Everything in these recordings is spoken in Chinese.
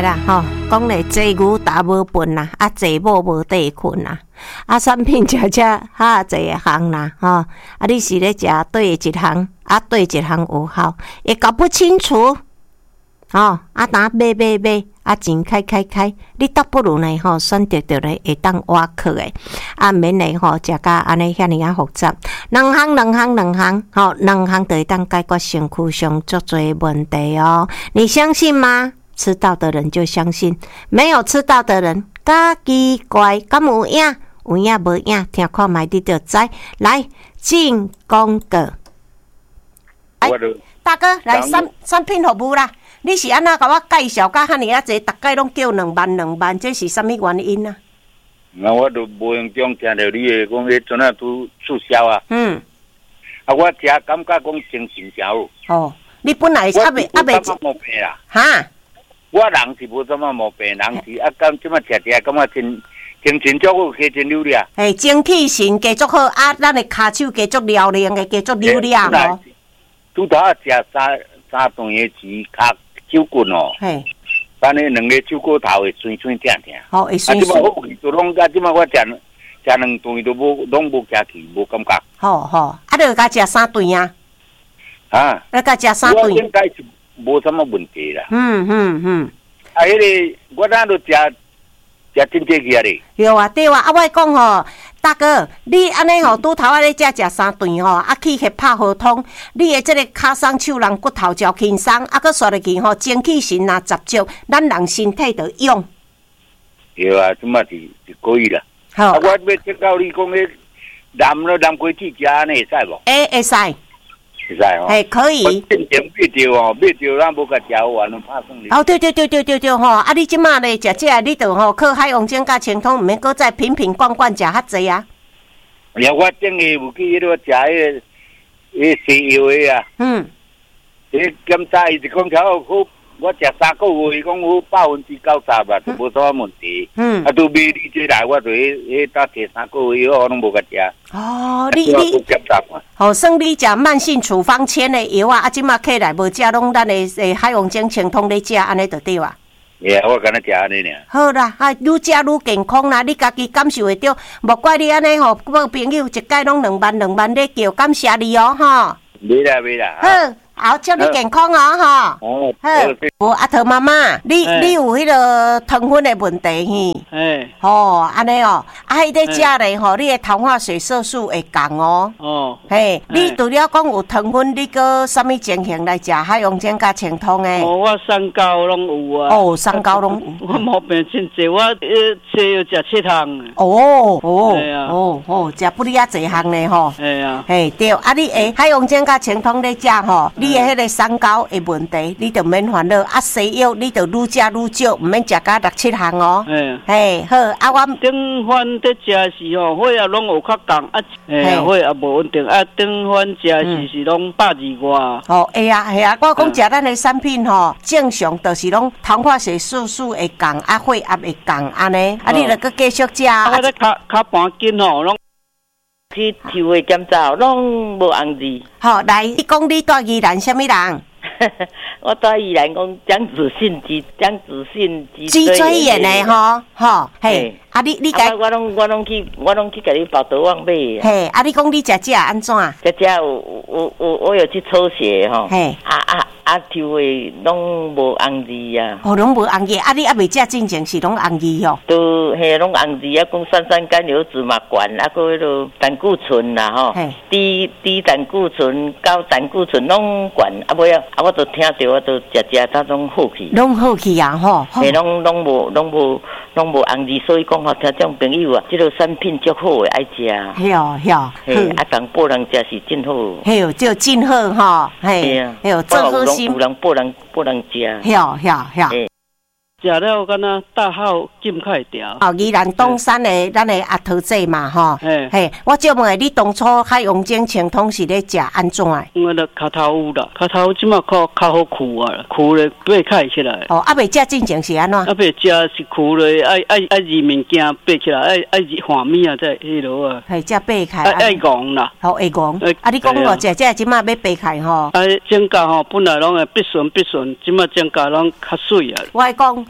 啦吼，讲咧坐牛打无笨啦，啊坐某无地困啦，啊产品食哈侪项啦吼，啊你是咧食对一项，啊对一项有效，也搞不清楚，吼啊当买，啊钱开，你倒不如呢吼选择着咧会当挖壳诶，啊免咧吼食甲安尼遐尔啊复杂，两项吼，两项就会当解决身躯上足侪问题哦，你相信吗？吃到的人就相信，没有吃到的人，假奇怪，敢有影？有影无影？听看卖你就知。来进公告，大哥来产品服务啦！你是安那甲我介绍甲遐尔啊济，逐摆拢叫2万，这是啥物原因啊？ 那我都无用中听到你的讲，迄阵啊拄促销啊。啊，我食感觉讲精神诚好。 哦，你本来阿未毛病啦。 哈？ 我人是无什么毛病，人是啊，感即马食感觉精神足好，加真溜俩。 嘿，精气神加足好，啊，咱的骹手加足撩亮的，加足溜俩吼。 拄头啊，食三顿的钱，骹手骨哦。嘿。等你两个手骨头会酸疼。 好，会酸。 啊，即马好去做拢，即马我食两顿都拢无食去，无感觉。 好，啊，你甲食3顿啊？ 啊。 你甲食3顿？ 我应该是无什么问题啦。啊，迄个我咱都食真济去啊咧。 对啊，啊，我讲吼，大哥，你安尼吼，拄头啊咧食3顿吼，啊去去拍河通，你的即个骹松手人骨头照轻松，啊，佮刷落去吼，精气神啊十足，咱人身体就勇。 对啊，即马是可以啦。好，啊，我要请教你讲迄南瓜子食安尼会使无？ 会使。 会使哦。 嘿，可以。 正常买着咱无甲食完，拍算你。 哦，对吼，啊，你即马咧食这，你着吼靠海王精甲清通，毋免搁再瓶罐食较济啊。 我顶下有去迄个食迄西药的啊。迄检查伊是讲条好。我食3个月，伊讲好90%啦，就无啥问题。啊，都买你这来，我就迄搭摕3个月，我拢无甲食。 哦，你哦，算你食慢性处方签的药啊，即马起来无食，拢咱的海王精清通咧食，安尼就对啊。 我敢若食安尼尔。 好啦，啊，愈食愈健康啦，你家己感受会到，莫怪你安尼吼，我朋友一届拢2万咧叫，感谢你哦，吼。 袂啦。 好，祝你健康哦，哈。 哦， 好。阿桃妈妈，你有迄个糖分的问题嘿？哦，安尼哦，啊，迄个食咧吼，你的糖化血色素会降哦。哦。嘿，你除了讲有糖分，你搁啥物情形来食海王精甲清通诶？ 哦，我三高拢有啊。 哦，三高拢有。 我毛病真济，我西药食7项。 食不哩啊济项咧吼。 嘿啊。 嘿，对，啊，你海王精甲清通咧食吼，你的迄个三高的问题，你就免烦恼。啊，西药你就愈食愈少，毋免食到6-7项哦。嘿，好，啊，我顶番在食时吼，血压拢有较降，啊，血压无稳定，啊，顶番食是拢120外。 哦，会啊，我讲食咱的产品吼，正常就是拢糖化血色素会降，啊，血压会降，安尼，啊，你著搁继续食。 啊，我咧较半斤吼，拢去体位检查，拢无红字。 好，来，你讲你住宜兰什么人？ 我住宜兰讲江子信脊椎炎的吼，嘿，啊你甲我拢去甲你报道网买。 嘿，啊你讲你食安怎？ 食我有去抽血吼。嘿，体位拢无红字啊。 哦，拢无红字，啊你未食之前是拢红字吼？ 都嘿拢红字啊，讲三甘油脂嘛悬，啊个迄落胆固醇啦吼，低胆固醇、高胆固醇拢悬，啊尾啊，我就听着，我就食它拢好去。拢好去啊吼！ 嘿，拢无红字，所以讲吼，听种朋友啊，这个产品足好诶，爱食。 嘿， 嘿，啊，当报人食是真好。 嘿，就真好吼，嘿，真好心。 有人报人食。 食了敢若大号禁较会调。 哦，宜兰东山的咱的阿桃姐嘛吼。嘿，我就问你当初海王精清通是咧食安怎的？ 我咧脚头有啦，脚头即马较好箍啊，箍咧爬开起来。 哦，未食之前是安怎？ 未食是箍咧，爱移物件爬起来，爱换物啊，在迄落啊。 系才爬开。 爱戆啦。 好会戆。啊，你讲哦，食即马要爬开吼。 啊，指甲吼本来拢会必顺，即马指甲拢较水啊。 我讲。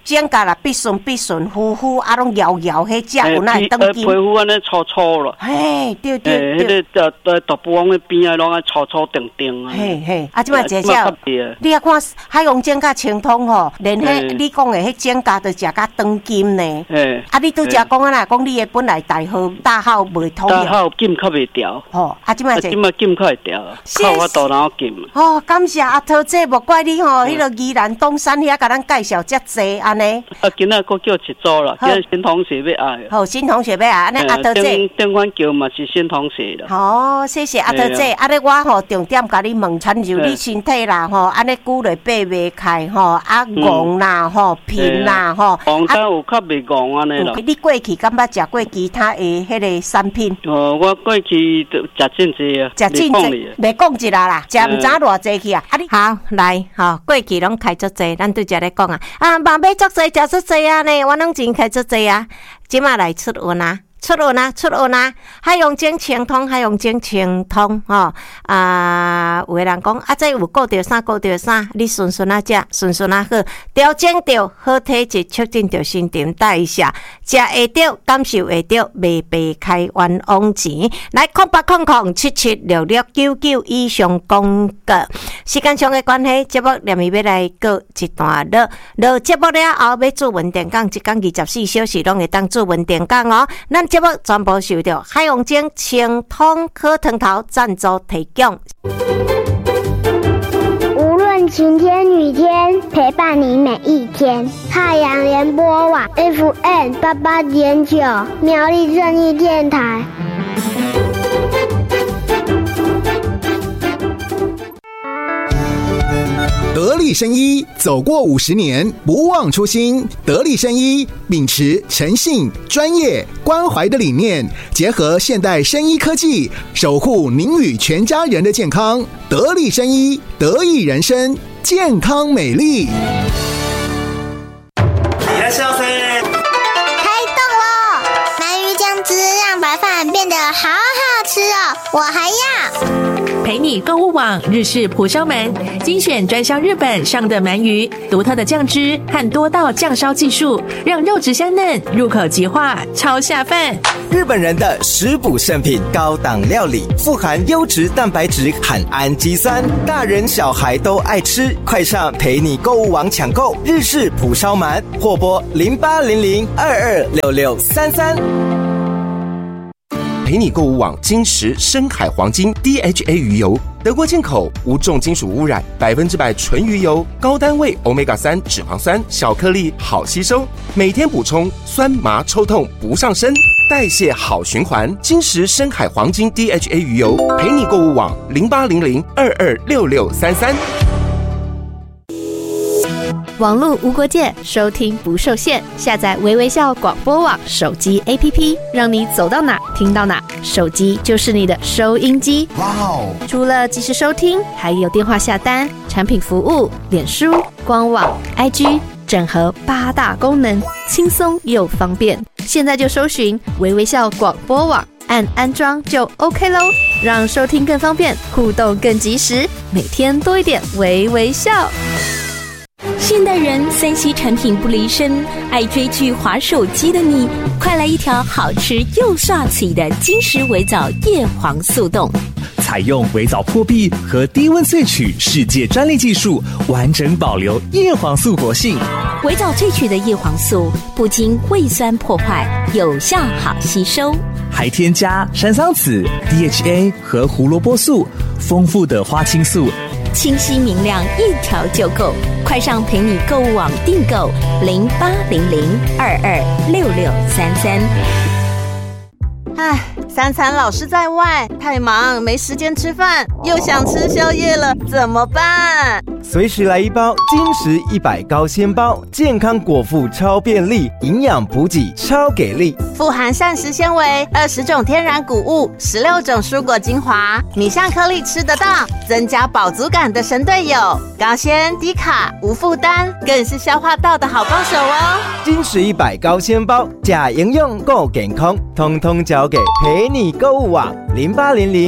剪甲啦，必顺，呼呼啊，拢摇迄只有那登金。 皮肤安尼粗粗了。 嘿，对。 迄个大埔湾的边啊，拢安粗粗定定啊。 嘿，啊，即摆姐姐，你啊看海洋剪甲清通吼，连迄你讲的迄剪甲都食甲登金呢。啊，你拄则讲啊啦，讲你的本来大号袂通用。 大号金较袂调。 吼，啊，即摆金较会调，靠我大脑金。 哦，感谢阿桃姐，莫怪你吼，迄个宜兰东山遐甲咱介绍遮济安尼。 啊，今仔佫叫一组啦，今仔新同学要爱。 好，新同学要爱，安尼阿桃姐。 顶番叫嘛是新同学啦。 好，谢谢阿桃姐。啊，咧我吼重点甲你问，参照你身体啦吼，安尼久来爬袂开吼，啊戆啦吼，偏啦吼。 戆但有较袂戆安尼啦。 你过去敢捌食过其他的迄个产品？ 哦，我过去食真济啊。 食真济，袂讲一啦，食毋知偌济去啊！啊，你好来吼，过去拢开足济，咱拄则咧讲啊，嘛买足济，食足济啊呢，我拢真开足济啊，即马来出运啊！出运啊！海洋精清通吼有个人讲啊，这有顾着啥？你顺啊食，啊好，调整着好体质，促进着新陈代谢，食会着，感受会着，袂白开冤枉钱。来0800776699以上公告。时间上的关系，节目连伊要来过一段落节目了后要做文电讲，一天24小时拢会当做文电讲哦。咱节目全部受到海洋精清通可汤头赞助提供。 无论晴天雨天，陪伴你每一天。太阳联播网 FM88.9 苗栗正义电台。 得力生医走过50年，不忘初心。得力生医秉持诚信、专业、关怀的理念，结合现代生医科技，守护您与全家人的健康。得力生医，得益人生，健康美丽。 开动喽！鳗鱼酱汁让白饭变得好好吃哦，我还要。 陪你购物网日式蒲烧鳗，精选专销日本上的鳗鱼，独特的酱汁和多道酱烧技术，让肉质香嫩，入口即化，超下饭。 日本人的食补圣品，高档料理，富含优质蛋白质和氨基酸，大人小孩都爱吃。快上陪你购物网抢购日式蒲烧鳗，或拨0800226633。 陪你购物网金石深海黄金 DHA 鱼油，德国进口，无重金属污染，100%纯鱼油，高单位 Omega-3 脂肪酸，小颗粒好吸收，每天补充，酸麻抽痛不上身，代谢好循环。金石深海黄金 DHA 鱼油，陪你购物网0800226633。 网络无国界，收听不受限。下载微微笑广播网手机 APP， 让你走到哪听到哪，手机就是你的收音机。哇哦！除了即时收听，还有电话下单、产品服务、脸书、官网、IG， 整合8大功能，轻松又方便。现在就搜寻微微笑广播网，按安装就 OK 咯，让收听更方便，互动更及时，每天多一点微微笑。 现代人3C 产品不离身，爱追剧滑手机的你，快来一条好吃又刷嘴的金石微藻叶黄素冻。 采用微藻破壁和低温萃取世界专利技术，完整保留叶黄素活性。 微藻萃取的叶黄素不经胃酸破坏，有效好吸收， 还添加山桑子、DHA 和胡萝卜素，丰富的花青素， 清晰明亮，一条就够。快上陪你购物网订购0800226633。 唉，三餐老是在外，太忙没时间吃饭，又想吃宵夜了，怎么办？ 随时来一包金石100高纤包，健康果腹超便利，营养补给超给力， 富含膳食纤维、20种天然谷物、16种蔬果精华，米香颗粒吃得到，增加饱足感的神队友。高纤、低卡、无负担，更是消化道的好帮手哦。 金石100高纤包，假营养够健康，通通交给陪你购物网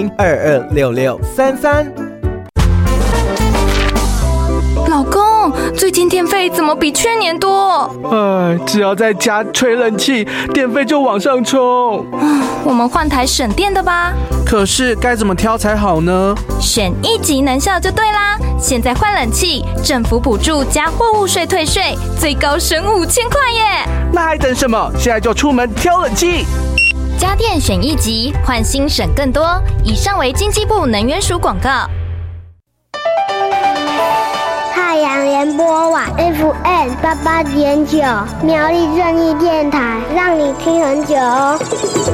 0800226633。 老公， 最近电费怎么比去年多？ 只要在家吹冷气，电费就往上冲。 我们换台省电的吧。 可是该怎么挑才好呢？ 选1级能效就对啦。现在换冷气，政府补助加货物税退税，最高省5000块耶！ 那还等什么？现在就出门挑冷气。 家电选1级，换新省更多。以上为经济部能源署广告。 太阳联播网 FM88.9，苗栗正义电台，让你听很久哦。